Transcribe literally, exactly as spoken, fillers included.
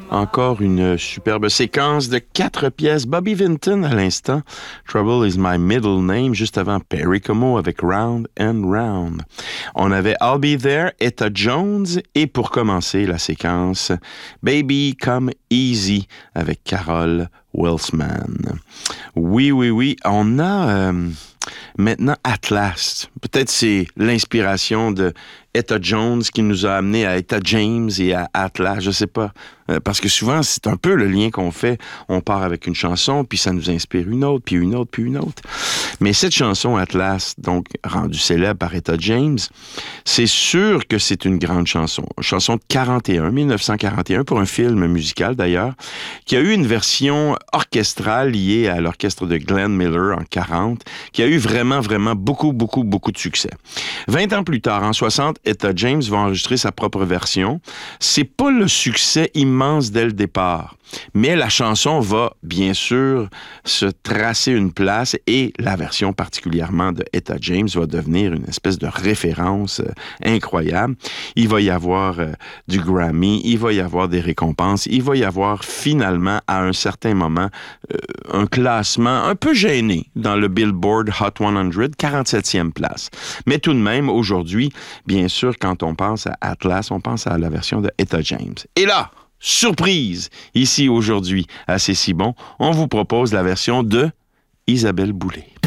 Encore une superbe séquence de quatre pièces. Bobby Vinton à l'instant. Trouble is my middle name. Juste avant Perry Como avec Round and Round. On avait I'll Be There, Etta Jones. Et pour commencer la séquence, Baby Come Easy avec Carol Welsman. Oui, oui, oui. On a euh, maintenant Atlas. Peut-être c'est l'inspiration de Etta Jones qui nous a amené à Etta James et à Atlas, je sais pas. Euh, parce que souvent, c'est un peu le lien qu'on fait. On part avec une chanson, puis ça nous inspire une autre, puis une autre, puis une autre. Mais cette chanson, Atlas, donc rendue célèbre par Etta James, c'est sûr que c'est une grande chanson. Une chanson de quarante et un, mille neuf cent quarante et un, pour un film musical d'ailleurs, qui a eu une version orchestrale liée à l'orchestre de Glenn Miller en quarante, qui a eu vraiment, vraiment beaucoup, beaucoup, beaucoup de succès. vingt ans plus tard, en soixante, Etta James va enregistrer sa propre version. C'est pas le succès immense dès le départ, mais la chanson va, bien sûr, se tracer une place et la version particulièrement de Etta James va devenir une espèce de référence euh, incroyable. Il va y avoir euh, du Grammy, il va y avoir des récompenses, il va y avoir finalement, à un certain moment, euh, un classement un peu gêné dans le Billboard Hot cent, quarante-septième place. Mais tout de même, aujourd'hui, bien sûr, quand on pense à Atlas, on pense à la version de Etta James. Et là, surprise, ici aujourd'hui, à C'est si bon, on vous propose la version de Isabelle Boulay.